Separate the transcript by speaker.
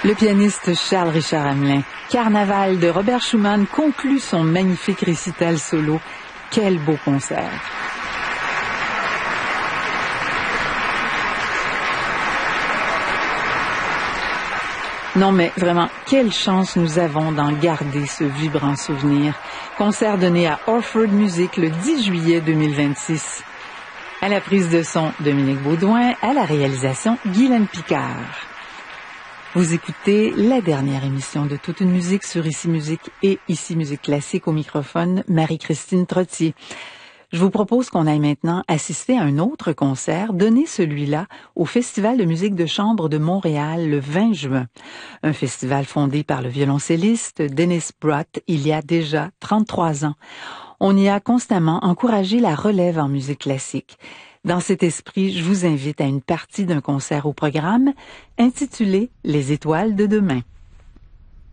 Speaker 1: Le pianiste Charles-Richard Hamelin, Carnaval de Robert Schumann, conclut son magnifique récital solo. Quel beau concert! Non mais vraiment, quelle chance nous avons d'en garder ce vibrant souvenir. Concert donné à Orford Music le 10 juillet 2026. À la prise de son, Dominique Baudouin, à la réalisation, Guylaine Picard. Vous écoutez la dernière émission de Toute une musique sur Ici Musique et Ici Musique Classique, au microphone, Marie-Christine Trottier. Je vous propose qu'on aille maintenant assister à un autre concert, donné celui-là au Festival de musique de chambre de Montréal le 20 juin. Un festival fondé par le violoncelliste Dennis Brott il y a déjà 33 ans. On y a constamment encouragé la relève en musique classique. Dans cet esprit, je vous invite à une partie d'un concert au programme intitulé « Les étoiles de demain ».